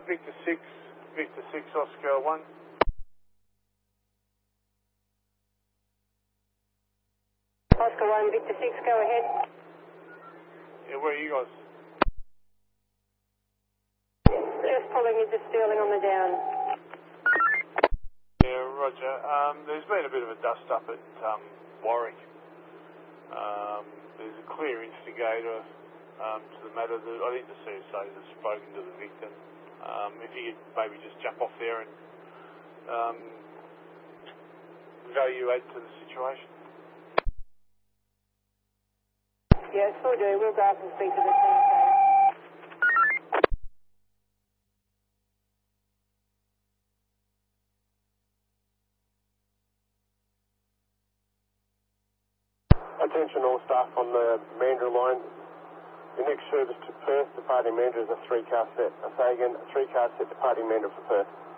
Victor 6, Victor 6, Oscar 1. Oscar 1, Victor 6, go ahead. Yeah, where are you guys? Just pulling into Stirling on the down. Yeah, roger. There's been a bit of a dust-up at Warwick. There's a clear instigator to the matter. I think the CSAs have spoken to the victim. If you could maybe just jump off there and evaluate to the situation. Yes, we'll do. We'll go up and speak to the CSA. Attention all staff on the Mandurah line. The next service to Perth departing Mandurah is a 3-car set. I say again, a 3-car set departing Mandurah for Perth.